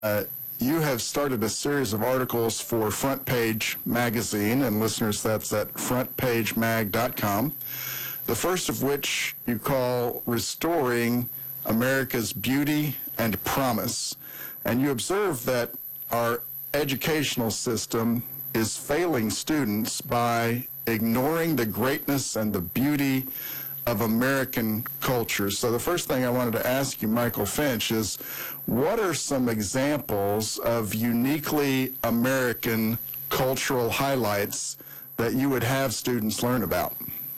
You have started a series of articles for Front Page Magazine, and listeners, that's at frontpagemag.com. The first of which you call Restoring America's Beauty and Promise. And you observe that our educational system is failing students by ignoring the greatness and the beauty of American culture. So the first thing I wanted to ask you, Michael Finch, is what are some examples of uniquely American cultural highlights that you would have students learn about?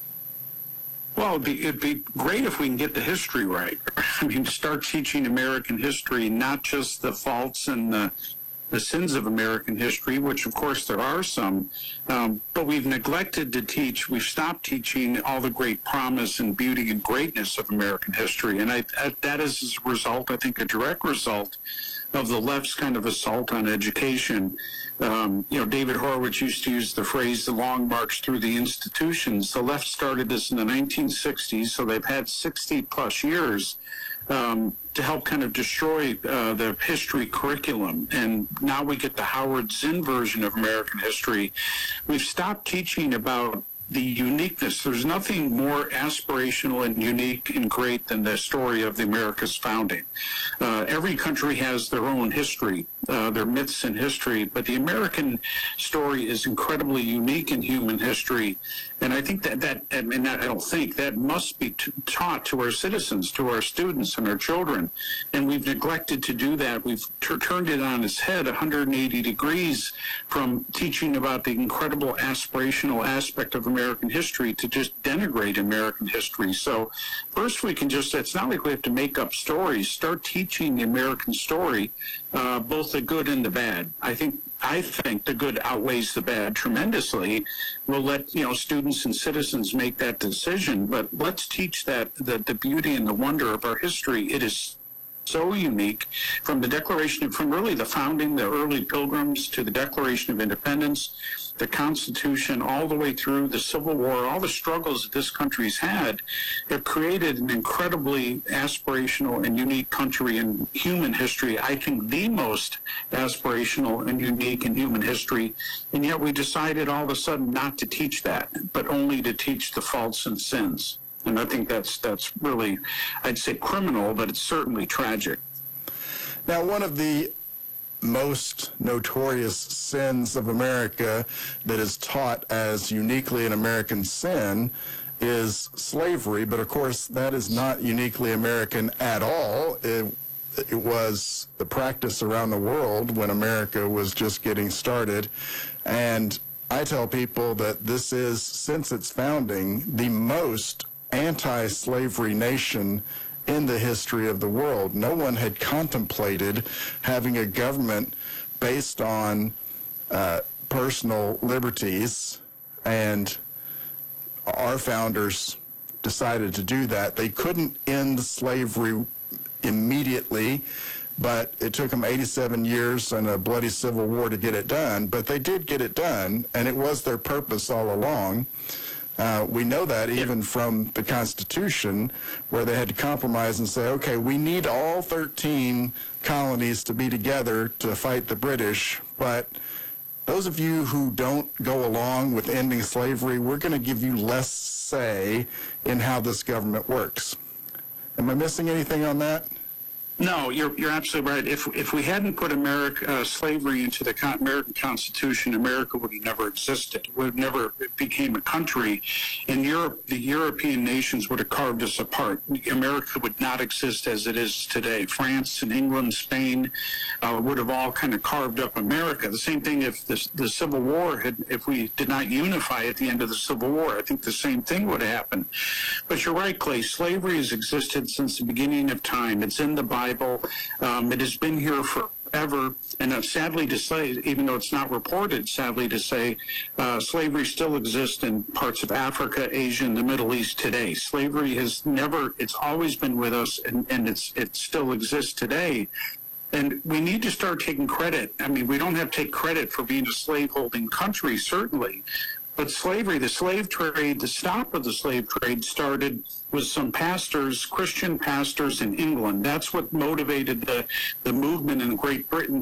Well, it'd be great if we can get the history right. I mean, start teaching American history, not just the faults and the sins of American history, which of course there are some, but we've neglected to teach, we've stopped teaching all the great promise and beauty and greatness of American history. And that is as a result, I think, a direct result of the left's kind of assault on education. David Horowitz used to use the phrase, the long march through the institutions. The left started this in the 1960s, so they've had 60 plus years to help kind of destroy the history curriculum. And now we get the Howard Zinn version of American history. We've stopped teaching about the uniqueness. There's nothing more aspirational and unique and great than the story of the America's founding. Every country has their own history, their myths and history, but the American story is incredibly unique in human history. And I think that must be taught to our citizens, to our students and our children. And we've neglected to do that. We've turned it on its head 180 degrees from teaching about the incredible aspirational aspect of American history to just denigrate American history. So first we can it's not like we have to make up stories. Start teaching the American story, both the good and the bad. I think the good outweighs the bad tremendously. We'll let students and citizens make that decision, but let's teach that the beauty and the wonder of our history. It is so unique, from the Declaration, from really the founding, the early Pilgrims, to the Declaration of Independence, the Constitution, all the way through the Civil War. All the struggles that this country's had have created an incredibly aspirational and unique country in human history. I think the most aspirational and unique in human history, and yet we decided all of a sudden not to teach that, but only to teach the faults and sins. And I think that's really, I'd say, criminal, but it's certainly tragic. Now, one of the most notorious sins of America that is taught as uniquely an American sin is slavery. But of course, that is not uniquely American at all. It was the practice around the world when America was just getting started. And I tell people that this is, since its founding, the most anti-slavery nation in the history of the world. No one had contemplated having a government based on personal liberties, and our founders decided to do that. They couldn't end slavery immediately, but it took them 87 years and a bloody civil war to get it done. But they did get it done, and it was their purpose all along. We know that even from the Constitution, where they had to compromise and say, okay, we need all 13 colonies to be together to fight the British, but those of you who don't go along with ending slavery, we're going to give you less say in how this government works. Am I missing anything on that? No, you're absolutely right. If we hadn't put slavery into the American Constitution, America would have never existed. It would have never became a country. In Europe, the European nations would have carved us apart. America would not exist as it is today. France and England, Spain would have all kind of carved up America. The same thing if the Civil War if we did not unify at the end of the Civil War. I think the same thing would have happened. But you're right, Clay. Slavery has existed since the beginning of time. It's in the Bible. It has been here forever, and sadly to say, even though it's not reported, sadly to say, slavery still exists in parts of Africa, Asia, and the Middle East today. Slavery it's always been with us, and it still exists today. And we need to start taking credit. I mean, we don't have to take credit for being a slaveholding country, certainly, But slavery, the slave trade, the stop of the slave trade started with some pastors, Christian pastors in England. That's what motivated the movement in Great Britain